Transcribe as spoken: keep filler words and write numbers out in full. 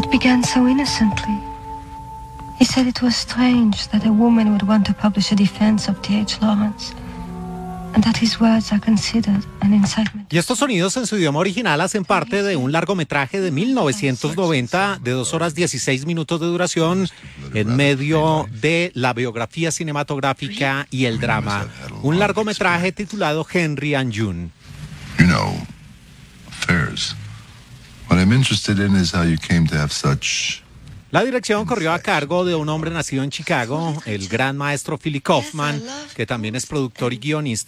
It began so innocently. He said it was strange that a woman would want to publish a defense of T H Lawrence, and that his words are considered an incitement. Y estos sonidos en su idioma original hacen parte de un largometraje de mil novecientos noventa de dos horas dieciséis minutos de duración en medio de la biografía cinematográfica y el drama. Un largometraje titulado Henry and June. You know, affairs. What I'm interested in is how you came to have such... La dirección corrió a cargo de un hombre nacido en Chicago, el gran maestro Philip Kaufman, que también es productor y guionista.